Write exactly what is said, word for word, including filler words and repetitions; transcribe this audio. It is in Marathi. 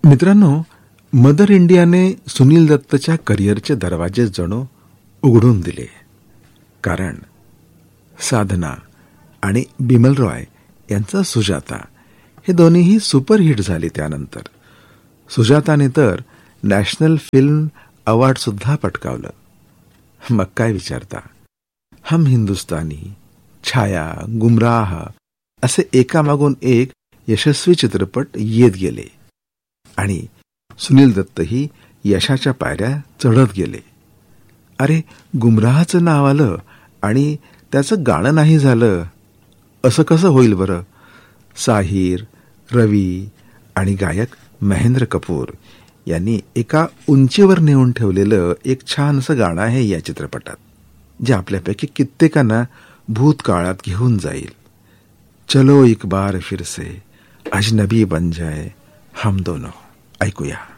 मित्रांनो, मदर इंडियाने सुनील दत्तच्या करिअरचे दरवाजे जणू उघडून दिले. कारण साधना आणि बिमल रॉय यांचा सुजाता हे दोन्हीही सुपरहिट झाले. त्यानंतर सुजाताने तर नॅशनल फिल्म अवॉर्ड सुद्धा पटकावलं. मग काय विचारता, हम हिंदुस्तानी, छाया, गुमराह असे एकामागून एक यशस्वी चित्रपट येत गेले आणि सुनील दत्तही यशाच्या पायऱ्या चढत गेले. अरे, गुमराहचं नाव आलं आणि त्याचं गाणं नाही झालं, असं कसं होईल बरं? साहिर, रवी आणि गायक महेंद्र कपूर यांनी एका उंचीवर नेऊन ठेवलेलं एक छान असं गाणं आहे या चित्रपटात, जे आपल्यापैकी कित्येकांना भूतकाळात घेऊन जाईल. चलो एक बार फिर से अजनबी बन जाए हम दोनों. ऐकूया.